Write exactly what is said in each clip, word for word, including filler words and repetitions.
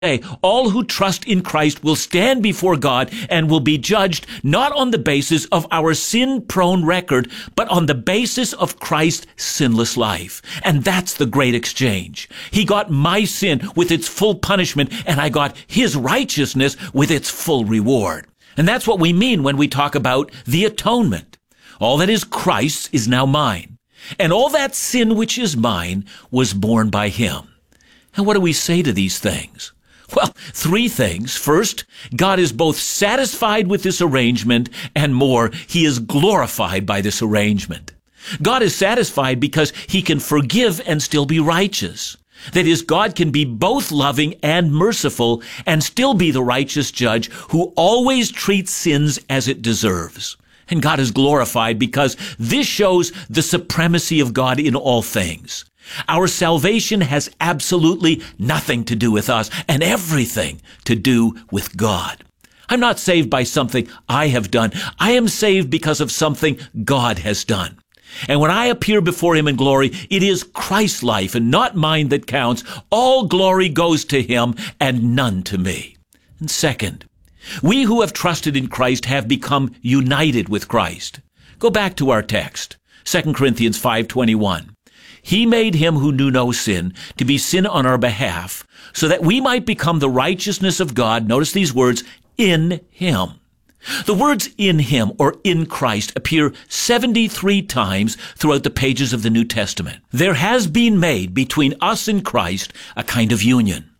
day, all who trust in Christ will stand before God and will be judged not on the basis of our sin-prone record, but on the basis of Christ's sinless life. And that's the great exchange. He got my sin with its full punishment, and I got his righteousness with its full reward. And that's what we mean when we talk about the atonement. All that is Christ's is now mine, and all that sin which is mine was borne by him. And what do we say to these things? Well, three things. First, God is both satisfied with this arrangement, and more, he is glorified by this arrangement. God is satisfied because he can forgive and still be righteous. That is, God can be both loving and merciful and still be the righteous judge who always treats sins as it deserves. And God is glorified because this shows the supremacy of God in all things. Our salvation has absolutely nothing to do with us and everything to do with God. I'm not saved by something I have done. I am saved because of something God has done. And when I appear before him in glory, it is Christ's life and not mine that counts. All glory goes to him and none to me. And second, we who have trusted in Christ have become united with Christ. Go back to our text, Second Corinthians five twenty-one. He made him who knew no sin to be sin on our behalf, so that we might become the righteousness of God. Notice these words, in him. The words in him or in Christ appear seventy-three times throughout the pages of the New Testament. There has been made between us and Christ a kind of union.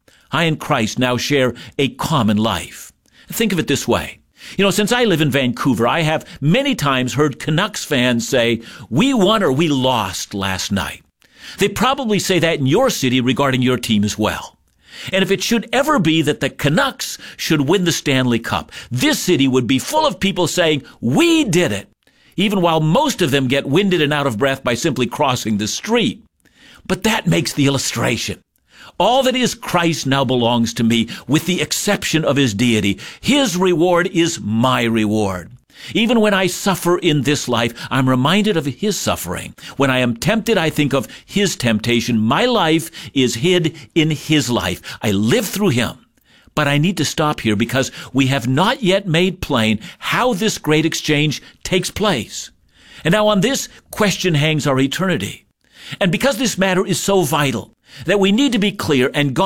I and Christ now share a common life. Think of it this way. You know, since I live in Vancouver, I have many times heard Canucks fans say, we won or we lost last night. They probably say that in your city regarding your team as well. And if it should ever be that the Canucks should win the Stanley Cup, this city would be full of people saying, we did it, even while most of them get winded and out of breath by simply crossing the street. But that makes the illustration. All that is Christ now belongs to me, with the exception of his deity. His reward is my reward. Even when I suffer in this life, I'm reminded of his suffering. When I am tempted, I think of his temptation. My life is hid in his life. I live through him. But I need to stop here because we have not yet made plain how this great exchange takes place. And now on this question hangs our eternity. And because this matter is so vital that we need to be clear, and God